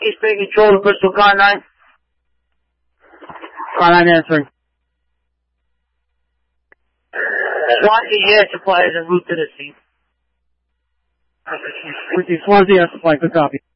East Bay Control to Bristol Car 9. Car 9 answering. Swansea Air Supply is en route to the scene. Swansea Air Supply, good copy.